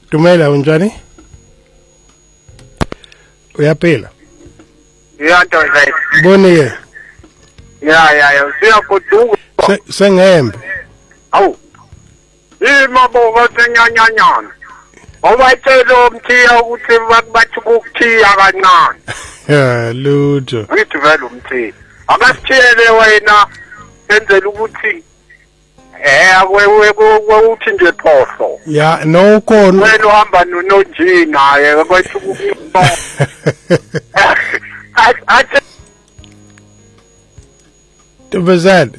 Dumela unjani? Uyaphila? Ndoda. Bonike. Ya. Siyakuduka. Sengembe. Awu. Imabo senyanyanyana. Awayitshela umthiya ukuthi bathi ukuthiya kancane. Ya, lutho. Ngithi vele umthiya. Akasithiyele wena senzela ukuthi uthi nje phohlo. Ya, no khona. Wena uhamba noNonji naye bathi ukuthiya. Athi Tubazali.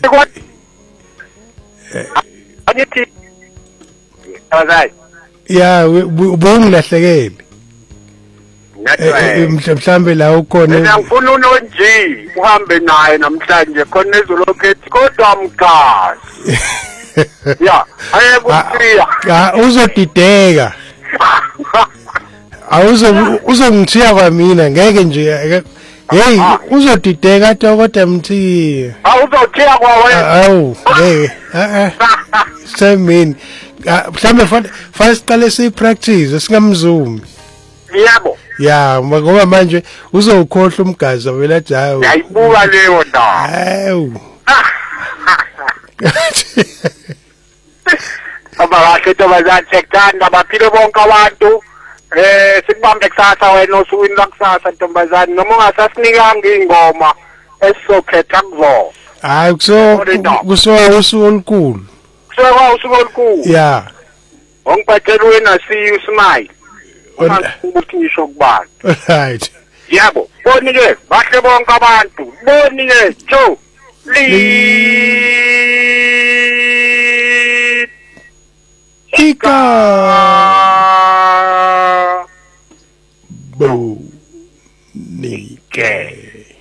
Angithi Azai. Ya, ubungilahlekele. Mhlambe la ukhona. Mina ngifuna uNonji uhambe naye namhlanje khona ezolokethi kodwa mkazi. Ya, ayekuthiya. Uzodideka. Uzongithiya kwamina ngeke nje. Hey, uzodideka kodwa mthiya. Awuzothiya kwawe. Awu, ngeke. Semini. Mhlambe fanele siqale sipractice singamzumi. Yebo. Ya, ngoba manje uzokhohlwa umgaza vela jawu. Yayibuka leyo nto. Hawu. Abakahle Ntombazane sekuthanda baphile bonke abantu. Sikubambe kusasa wena osukwini lakusasa Ntombazane noma ungasasinikanga ingoma esizokhetha kuzo. Hayi kusowa usuku olukhulu. Kusowa usuku olukhulu. Ya. Ongiphathela wena Smile. Ukuthi ngisho kubani. Right. Yebo. Bonike bahle bonke abantu. Bonike Joe. Ika. Bonike.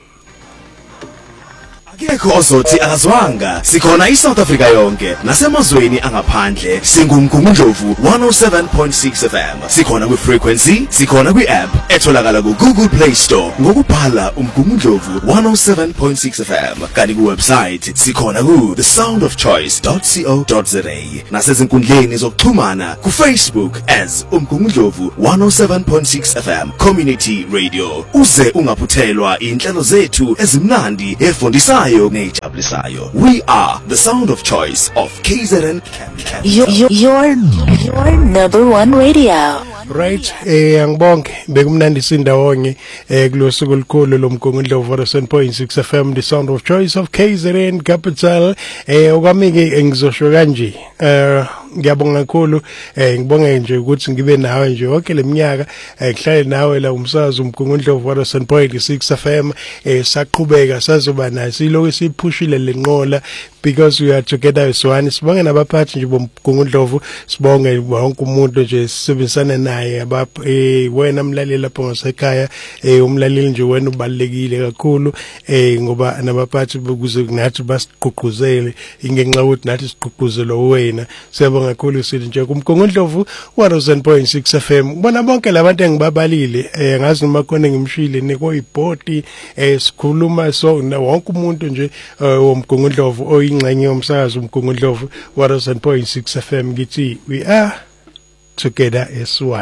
Akekho ozothi akazwanga sikhona iSouth Africa yonke nasemazweni angaphandle singumgungundlovu 107.6 FM sikhona kwi-frequency sikhona kwi-app etholakala ku-Google Play Store ngokubhala umgungundlovu 107.6 FM kanti ku-website sikhona ku thesoundofchoice.co.za nasezinkundleni zokuxhumana ku-Facebook as umgungundlovu 107.6 FM Community Radio uze ungaphuthelwa inhlelo zethu ezimnandi efundisayo nejabulisayo. We are the sound of choice of KZN. Your number one radio. Right, angibonke bekumnandisa indawonye kulosuku olukhulu lomgungundlovu 107.6 FM the sound of choice of KZN capital. Okwami-ke ngizosho kanje, ngiyabonga kakhulu, ngibonge nje ukuthi ngibe nawe nje wonke leminyaka, kuhlale nawe la umsakazo umgungundlovu 107.6 FM. Saqhubeka sazoba naso iloko siphushile lenqola because we are together as one. Sibonge nabaphathi nje bomgungundlovu, sibonge wonke umuntu nje sisebenzisana naye wena mlaleli lapho ngasekhaya, umlaleli nje wena ubalekile kakhulu, ngoba nabaphathi ukuze nathi basigqugquzele ingenxa ukuthi nathi sigqugquzele wena. Siyabonga kakhulu sithi nje kumgungundlovu 107.6 FM. Bona bonke labantu engibabalile, ngazi noma khona ngimshile nekoyibhodi, sikhuluma so wonke umuntu nje womgungundlovu oyingxenye yomsakazo umgungundlovu 107.6 FM ngithi we are together as one.